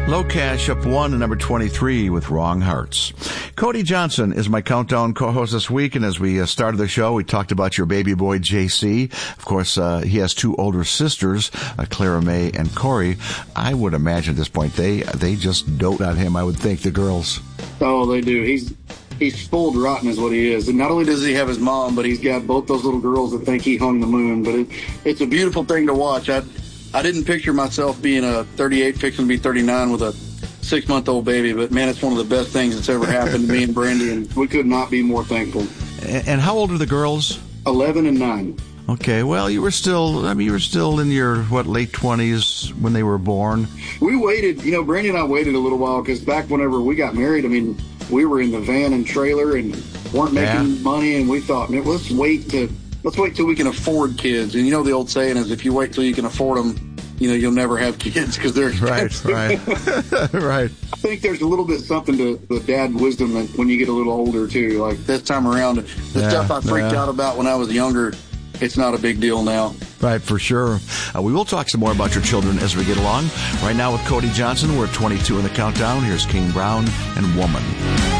Low Cash up 1 and number 23 with Wrong Hearts. Cody Johnson is my countdown co-host this week, and as we started the show, we talked about your baby boy, JC. Of course, he has two older sisters, Clara May and Corey. I would imagine at this point they just dote on him, I would think, the girls. Oh, they do. He's spoiled rotten is what he is. And not only does he have his mom, but he's got both those little girls that think he hung the moon. But it's a beautiful thing to watch. I didn't picture myself being a 38, fixing to be 39 with a 6-month-old baby, but man, it's one of the best things that's ever happened to me and Brandy, and we could not be more thankful. And how old are the girls? 11 and 9. Okay, well, you were still in your, late 20s when they were born? We waited, Brandy and I waited a little while, because back whenever we got married, we were in the van and trailer and weren't making money, and we thought, man, let's wait till we can afford kids. And the old saying is, if you wait till you can afford them, you'll never have kids because they're expensive. Right. Right. I think there's a little bit something to the dad wisdom that when you get a little older too. Like this time around, the stuff I freaked out about when I was younger, it's not a big deal now. Right, for sure. We will talk some more about your children as we get along. Right now with Cody Johnson, we're at 22 in the countdown. Here's King Brown and Woman.